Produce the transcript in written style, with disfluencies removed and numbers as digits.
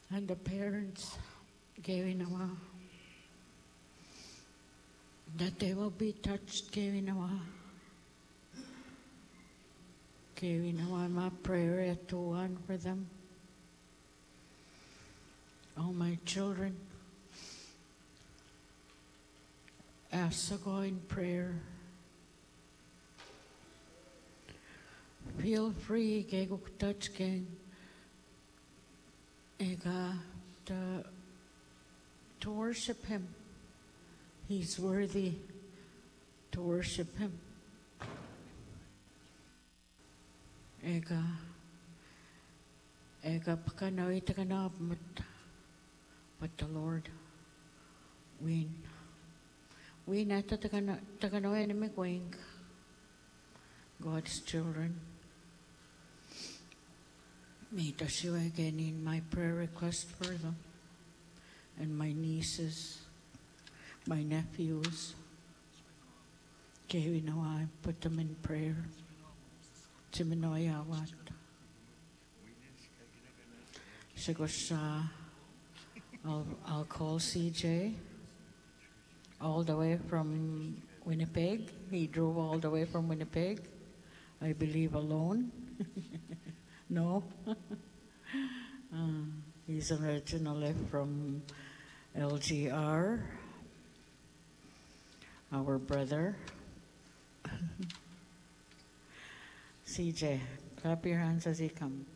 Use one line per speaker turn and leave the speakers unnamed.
and the parents gave nawa, that they will be touched, gave nawa. Gave nawa my prayer at one for them. All my children, ask to go in prayer. Feel free, go touch gang. To worship Him. He's worthy to worship Him. But the Lord win. We not tagano enemy going. God's children. Meet us you again in my prayer request for them and my nieces, my nephews. Okay, I put them in prayer. Timinoyawat. Sigosha. I'll call CJ all the way from Winnipeg. He drove all the way from Winnipeg. I believe alone. No. He's originally from LGR. Our brother. CJ, clap your hands as he comes.